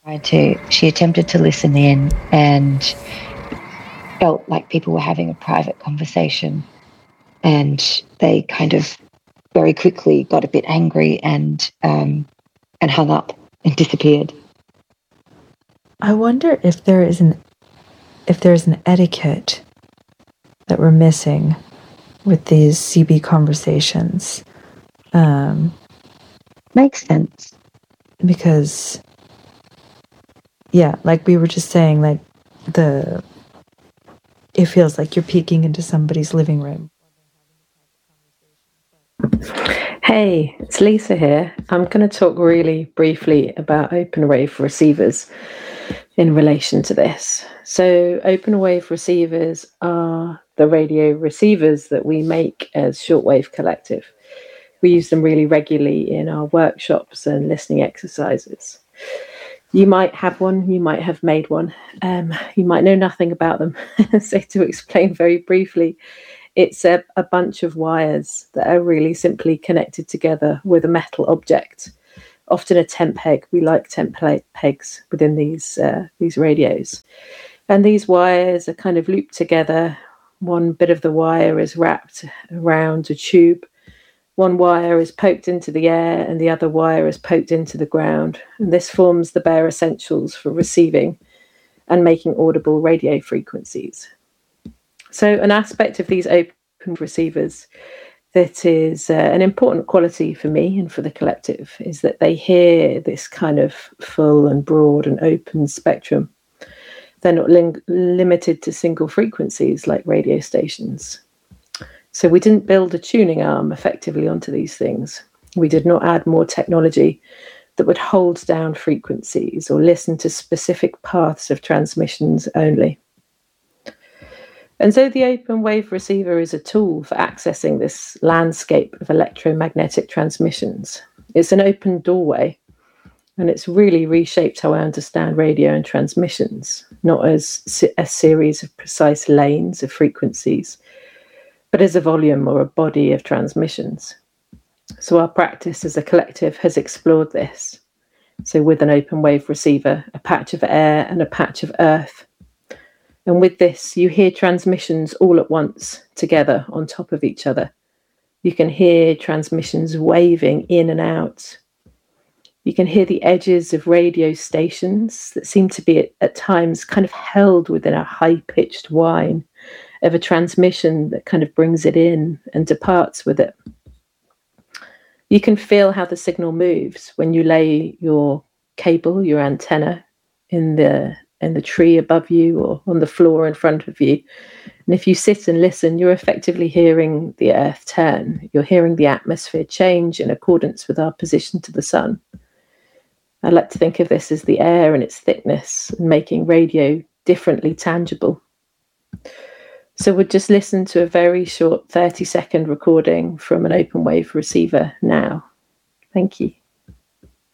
She attempted to listen in and felt like people were having a private conversation, and they kind of very quickly got a bit angry and hung up and disappeared. I wonder if there's an etiquette that we're missing with these CB conversations. Makes sense. Because, yeah, like we were just saying, like it feels like you're peeking into somebody's living room. Hey, it's Lisa here. I'm going to talk really briefly about open wave receivers in relation to this. So open wave receivers are the radio receivers that we make as Shortwave Collective. We use them really regularly in our workshops and listening exercises. You might have one, you might have made one, you might know nothing about them. So to explain very briefly, it's a bunch of wires that are really simply connected together with a metal object, often a tent peg. We like tent pegs within these radios. And these wires are kind of looped together. One bit of the wire is wrapped around a tube. One wire is poked into the air and the other wire is poked into the ground. And this forms the bare essentials for receiving and making audible radio frequencies. So an aspect of these open receivers that is an important quality for me and for the collective is that they hear this kind of full and broad and open spectrum. They're not limited to single frequencies like radio stations. So we didn't build a tuning arm effectively onto these things. We did not add more technology that would hold down frequencies or listen to specific paths of transmissions only. And so the open wave receiver is a tool for accessing this landscape of electromagnetic transmissions. It's an open doorway, and it's really reshaped how I understand radio and transmissions, not as a series of precise lanes of frequencies, but as a volume or a body of transmissions. So our practice as a collective has explored this. So with an open wave receiver, a patch of air and a patch of earth. And with this, you hear transmissions all at once, together on top of each other. You can hear transmissions waving in and out. You can hear the edges of radio stations that seem to be at times kind of held within a high-pitched whine of a transmission that kind of brings it in and departs with it. You can feel how the signal moves when you lay your cable, your antenna, in the tree above you or on the floor in front of you. And if you sit and listen, you're effectively hearing the earth turn. You're hearing the atmosphere change in accordance with our position to the sun. I like to think of this as the air and its thickness, and making radio differently tangible. So we'll just listen to a very short 30-second recording from an open wave receiver now. Thank you.